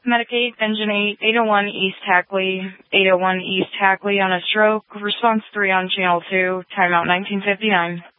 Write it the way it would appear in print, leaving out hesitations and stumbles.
Medicaid, Engine 8, 801 East Hackley, 801 East Hackley on a stroke. Response 3 on Channel 2, timeout 1959.